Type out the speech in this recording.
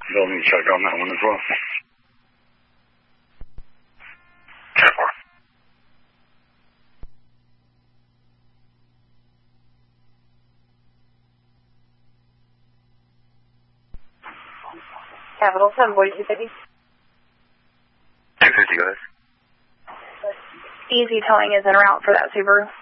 They'll need to check on that one as well. 10-4. Capital 7, 4250. 250, guys. Easy towing is en route for that Subaru.